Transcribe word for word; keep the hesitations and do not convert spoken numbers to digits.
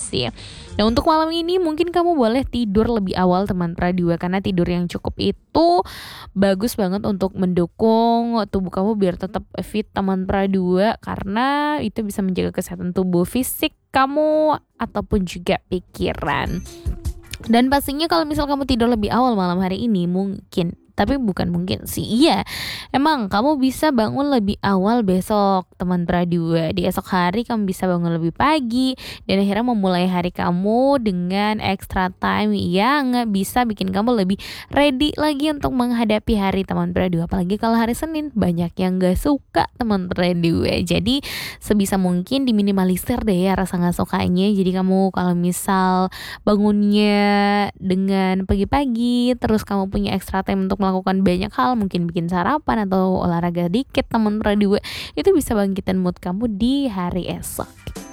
sih. Nah untuk malam ini mungkin kamu boleh tidur lebih awal teman Pradua, karena tidur yang cukup itu bagus banget untuk mendukung tubuh kamu biar tetap fit teman Pradua, karena itu bisa menjaga kesehatan tubuh fisik kamu ataupun juga pikiran. Dan pastinya kalau misal kamu tidur lebih awal malam hari ini, mungkin, tapi bukan mungkin sih, iya, emang kamu bisa bangun lebih awal besok teman Pradua. Di esok hari kamu bisa bangun lebih pagi dan akhirnya memulai hari kamu dengan extra time yang bisa bikin kamu lebih ready lagi untuk menghadapi hari teman Pradua. Apalagi kalau hari Senin banyak yang gak suka teman Pradua. Jadi sebisa mungkin diminimalisir deh ya rasa gak sukanya. Jadi kamu kalau misal bangunnya dengan pagi-pagi, terus kamu punya extra time untuk melakukan banyak hal, mungkin bikin sarapan atau olahraga dikit teman Pradua, itu bisa bangkitin mood kamu di hari esok.